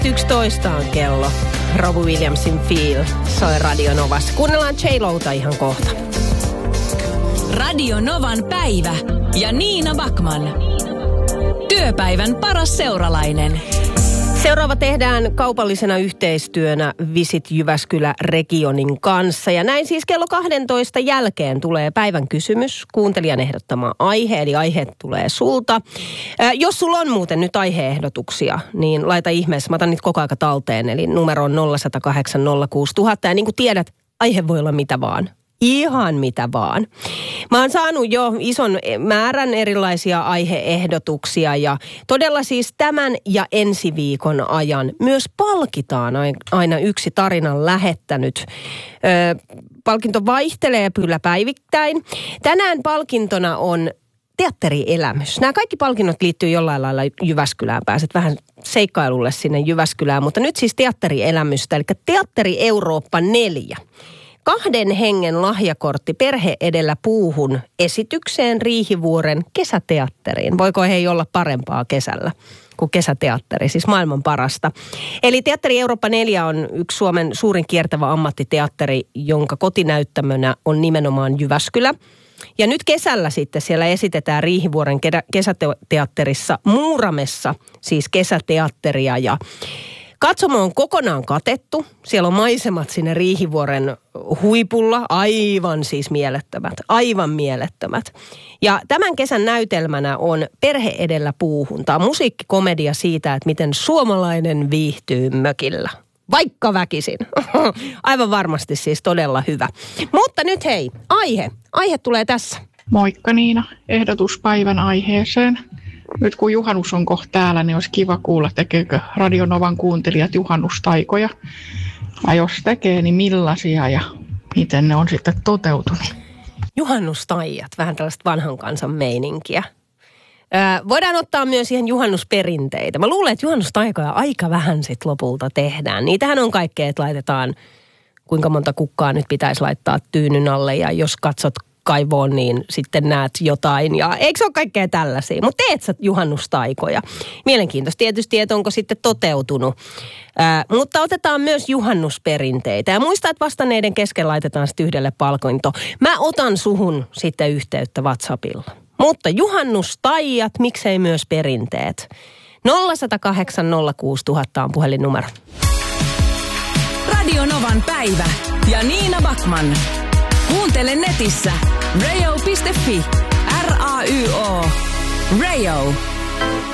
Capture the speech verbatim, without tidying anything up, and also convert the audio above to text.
yksitoista on kello. Robbie Williamsin Feel soi Radio Novassa. Kuunnellaan J-Lota ihan kohta. Radio Novan päivä ja Niina Backman. Työpäivän paras seuralainen. Seuraava tehdään kaupallisena yhteistyönä Visit Jyväskylä Regionin kanssa. Ja näin siis kello kaksitoista jälkeen tulee päivän kysymys, kuuntelijan ehdottama aihe, eli aihe tulee sulta. Ää, jos sulla on muuten nyt aiheehdotuksia, niin laita ihmeessä. Mä otan niitä koko aika talteen, eli numero on nolla yksi nolla kahdeksan nolla kuusi nolla nolla nolla. Ja niin kuin tiedät, aihe voi olla mitä vaan. Ihan mitä vaan. Mä oon saanut jo ison määrän erilaisia aiheehdotuksia ja todella siis tämän ja ensi viikon ajan myös palkitaan aina yksi tarinan lähettänyt. Ö, palkinto vaihtelee kyllä päivittäin. Tänään palkintona on teatterielämys. Nämä kaikki palkinnot liittyy jollain lailla Jyväskylään. Pääset vähän seikkailulle sinne Jyväskylään, mutta nyt siis teatterielämystä, eli Teatteri Eurooppa neljä. Kahden hengen lahjakortti Perhe edellä puuhun esitykseen Riihivuoren kesäteatteriin. Voiko hei olla parempaa kesällä kuin kesäteatteri, siis maailman parasta. Eli Teatteri Eurooppa neljä on yksi Suomen suurin kiertävä ammattiteatteri, jonka kotinäyttämönä on nimenomaan Jyväskylä. Ja nyt kesällä sitten siellä esitetään Riihivuoren kesäteatterissa Muuramessa, siis kesäteatteria ja katsomo on kokonaan katettu. Siellä on maisemat sinne Riihivuoren huipulla. Aivan siis mielettömät. Aivan mielettömät. Ja tämän kesän näytelmänä on Perhe edellä puuhun. Tämä on musiikkikomedia siitä, että miten suomalainen viihtyy mökillä. Vaikka väkisin. Aivan varmasti siis todella hyvä. Mutta nyt hei, aihe. Aihe tulee tässä. Moikka Niina. Ehdotus päivän aiheeseen. Nyt kun juhannus on kohta täällä, niin olisi kiva kuulla, tekeekö Radio Novan kuuntelijat juhannustaikoja. Ja jos tekee, niin millaisia ja miten ne on sitten toteutunut. Juhannustaijat, vähän tällaista vanhan kansan meininkiä. Öö, voidaan ottaa myös ihan juhannusperinteitä. Mä luulen, että juhannustaikoja aika vähän sitten lopulta tehdään. Niitähän on kaikkea, että laitetaan, kuinka monta kukkaa nyt pitäisi laittaa tyynyn alle ja jos katsot kaivoon, niin sitten näet jotain. Ja eikö se ole kaikkea tällaisia? Mutta teet sä juhannustaikoja. Mielenkiintoista tietysti, että onko sitten toteutunut. Ää, mutta otetaan myös juhannusperinteitä. Ja muista, että vastanneiden kesken laitetaan sitten yhdelle palkinto. Mä otan suhun sitten yhteyttä WhatsAppilla. Mutta juhannustaijat, miksei myös perinteet. nolla yksi nolla kahdeksan nolla kuusi nolla nolla nolla on puhelinnumero. Radio Novan päivä ja Niina Backman. Kuuntele netissä radio piste fi. R A Y O. Radio.